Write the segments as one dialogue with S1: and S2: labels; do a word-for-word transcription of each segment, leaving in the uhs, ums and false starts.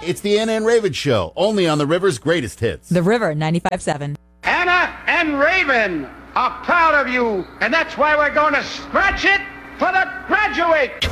S1: It's the Anna and Raven Show, only on the River's greatest hits.
S2: The River ninety-five point seven.
S3: Anna and Raven are proud of you, and that's why we're going to scratch it for the graduate.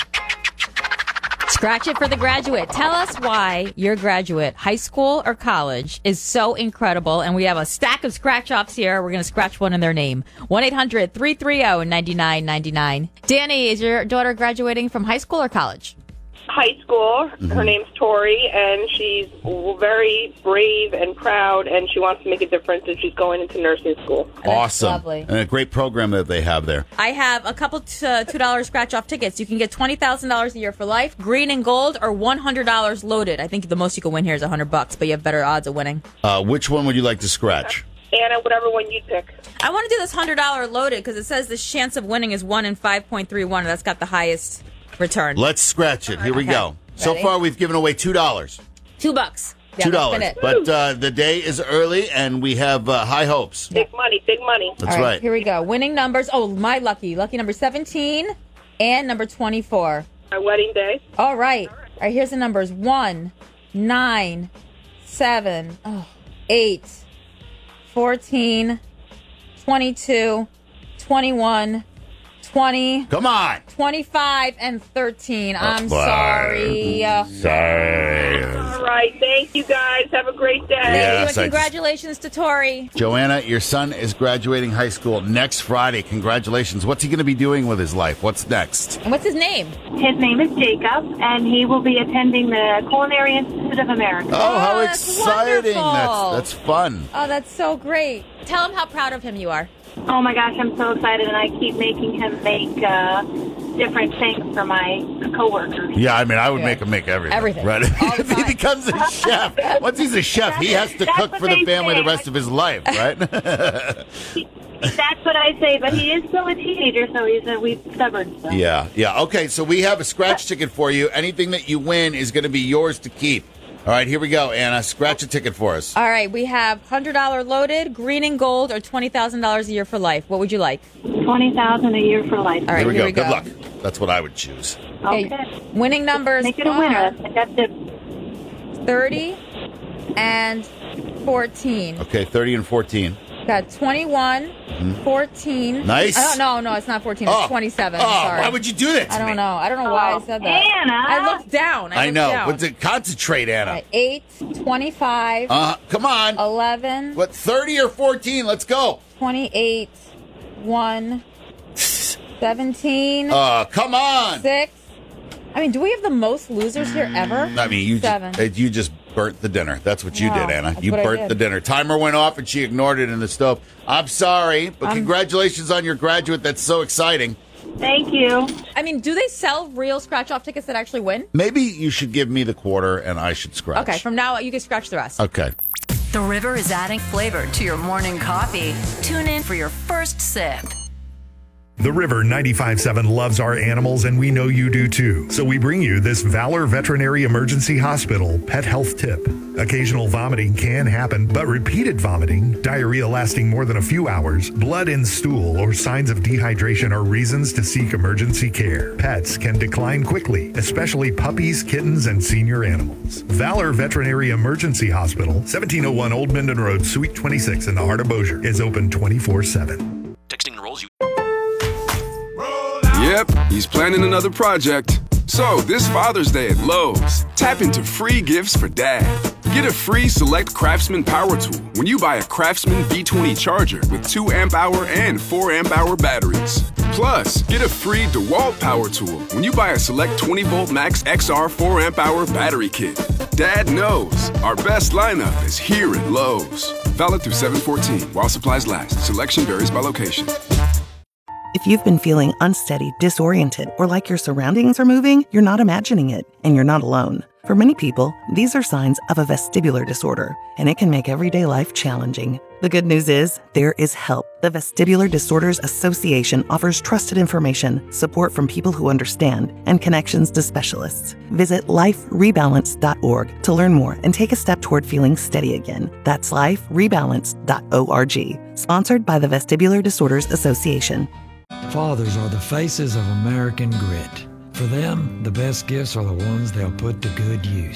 S2: Scratch it for the graduate. Tell us why your graduate, high school or college, is so incredible. And we have a stack of scratch-offs here. We're going to scratch one in their name. one eight hundred three three zero nine nine nine nine. Danny, is your daughter graduating from high school or college?
S4: High school.
S1: Mm-hmm.
S4: Her name's Tori, and she's very brave and proud, and she wants to make a difference, and she's going into nursing school.
S1: Awesome.
S2: Lovely.
S1: And a great program that they have there.
S2: I have a couple t- uh, two dollars scratch-off tickets. You can get twenty thousand dollars a year for life, green and gold, or one hundred dollars loaded. I think the most you can win here is one hundred bucks, but you have better odds of winning.
S1: Uh, which one would you like to scratch?
S4: Anna, whatever one you pick.
S2: I want to do this one hundred dollars loaded because it says the chance of winning is one in five point three one, and that's got the highest return.
S1: Let's scratch it. Here we
S2: Okay.
S1: go. So
S2: Ready?
S1: far, we've given away two dollars.
S2: Two bucks. Yeah,
S1: Two
S2: let's
S1: dollars.
S2: spin it.
S1: But uh, the day is early, and we have uh, high hopes.
S4: Big money, big money.
S1: That's
S2: All
S1: right.
S2: Here we go. Winning numbers. Oh, my lucky. Lucky number seventeen and number twenty-four.
S4: My wedding day.
S2: All right. All right, here's the numbers. one, nine, seven, oh, eight, fourteen, twenty-two, twenty-one, twenty,
S1: Come on.
S2: twenty-five, and thirteen. I'm
S1: Oh,
S2: sorry. Uh,
S1: Sorry.
S4: All right, thank you guys. Have a great day.
S2: thank
S1: Yes,
S2: you,
S1: I
S2: and
S1: just-
S2: congratulations to Tori.
S1: Joanna, your son is graduating high school next Friday. Congratulations. What's he going to be doing with his life? What's next?
S2: And what's his name?
S5: His name is Jacob, and he will be attending the Culinary Institute of America.
S1: Oh, how
S2: Oh, that's
S1: exciting.
S2: wonderful.
S1: That's that's fun.
S2: Oh, that's so great. Tell him how proud of him you are.
S5: Oh my gosh, I'm so excited, and I keep making him make uh, different things for my coworkers.
S1: Yeah, I mean, I would
S2: Yeah.
S1: make him make everything.
S2: Everything.
S1: Right?
S2: All the
S1: If he
S2: time.
S1: becomes a chef, once he's a chef, he has to
S5: That's
S1: cook
S5: what
S1: for the
S5: they
S1: family
S5: say.
S1: the rest of his life, right?
S5: That's what I say, but he is still a teenager, so he's a wee stubborn. So.
S1: Yeah, yeah. Okay, so we have a scratch ticket for you. Anything that you win is going to be yours to keep. All right, here we go, Anna. Scratch a ticket for us.
S2: All right, we have one hundred dollars loaded, green and gold, or twenty thousand dollars a year for life. What would you like?
S5: Twenty thousand a year for life.
S2: All right,
S1: Here we
S2: here
S1: go.
S2: we
S1: Good
S2: go.
S1: luck. That's what I would choose.
S5: Okay.
S2: Okay. Winning numbers
S5: Make it a
S2: are
S5: winner. That's it.
S2: thirty and fourteen.
S1: Okay, thirty and fourteen.
S2: Got twenty-one, fourteen.
S1: Nice.
S2: Oh, no, no, it's not fourteen.
S1: Oh.
S2: It's twenty-seven.
S1: Oh,
S2: Sorry.
S1: why would you do that to
S2: I don't
S1: me?
S2: know. I don't know why I said that.
S5: Anna!
S2: I looked down. I,
S1: I
S2: looked
S1: know.
S2: Down.
S1: But to concentrate, Anna.
S2: All right, eight, twenty-five,
S1: Uh, come on.
S2: eleven,
S1: What, thirty or fourteen? Let's go.
S2: twenty-eight, one, seventeen,
S1: Uh, come on.
S2: six. I mean, do we have the most losers here ever?
S1: I mean, you
S2: Seven.
S1: just, uh, you just burnt the dinner. That's what you
S2: Wow,
S1: did, Anna.
S2: that's
S1: You
S2: what I
S1: burnt
S2: did.
S1: the dinner. Timer went off and she ignored it in the stove. I'm sorry, but
S2: Um,
S1: congratulations on your graduate. That's so exciting.
S5: Thank you.
S2: I mean, do they sell real scratch-off tickets that actually win?
S1: Maybe you should give me the quarter and I should scratch.
S2: Okay, from now on, you can scratch the rest.
S1: Okay.
S6: The River is adding flavor to your morning coffee. Tune in for your first sip.
S7: The River ninety-five point seven loves our animals, and we know you do too. So we bring you this Valor Veterinary Emergency Hospital pet health tip. Occasional vomiting can happen, but repeated vomiting, diarrhea lasting more than a few hours, blood in stool, or signs of dehydration are reasons to seek emergency care. Pets can decline quickly, especially puppies, kittens, and senior animals. Valor Veterinary Emergency Hospital, seventeen oh one Old Minden Road, Suite twenty-six in the heart of Bossier, is open twenty-four seven.
S8: Texting enrolls you.
S9: Yep, he's planning another project. So, this Father's Day at Lowe's, tap into free gifts for Dad. Get a free Select Craftsman power tool when you buy a Craftsman B twenty charger with two amp hour and four amp hour batteries. Plus, get a free DeWalt power tool when you buy a Select twenty volt Max X R four amp hour battery kit. Dad knows our best lineup is here at Lowe's. Valid through seven fourteen while supplies last. Selection varies by location.
S10: If you've been feeling unsteady, disoriented, or like your surroundings are moving, you're not imagining it, and you're not alone. For many people, these are signs of a vestibular disorder, and it can make everyday life challenging. The good news is, there is help. The Vestibular Disorders Association offers trusted information, support from people who understand, and connections to specialists. Visit life rebalance dot org to learn more and take a step toward feeling steady again. That's life rebalance dot org. Sponsored by the Vestibular Disorders Association.
S11: Fathers are the faces of American grit. For them, the best gifts are the ones they'll put to good use.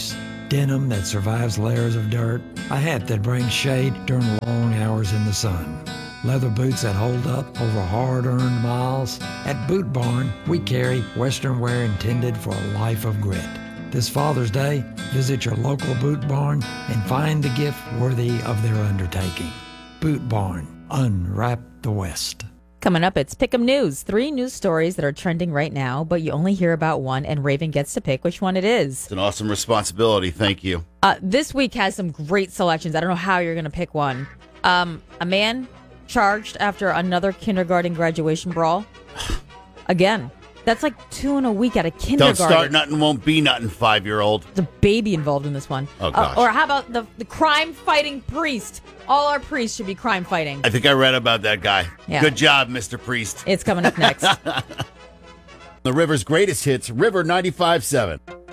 S11: denim that survives layers of dirt, a hat that brings shade during long hours in the sun, leather boots that hold up over hard-earned miles. At Boot Barn, we carry Western wear intended for a life of grit. This Father's Day, visit your local Boot Barn and find the gift worthy of their undertaking. Boot Barn, unwrap the West.
S2: Coming up, it's Pick'em News. Three news stories that are trending right now, but you only hear about one, and Raven gets to pick which one it is.
S1: It's an awesome responsibility. Thank you.
S2: Uh, this week has some great selections. I don't know how you're going to pick one. Um, a man charged after another kindergarten graduation brawl. Again, that's like two in a week at a kindergarten.
S1: Don't start nothing, won't be nothing, five-year-old.
S2: There's a baby involved in this one.
S1: Oh, gosh.
S2: Uh, or how about the, the crime-fighting priest? All our priests should be crime-fighting.
S1: I think I read about that guy.
S2: Yeah.
S1: Good job, Mister Priest.
S2: It's coming up next.
S1: The River's greatest hits, River ninety-five point seven.